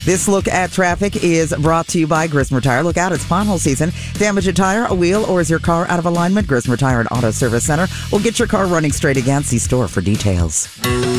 This look at traffic is brought to you by Grismer Tire. Look out, it's pothole season. Damage a tire, a wheel, or is your car out of alignment? Grismer Tire and Auto Service Center will get your car running straight again. See store for details.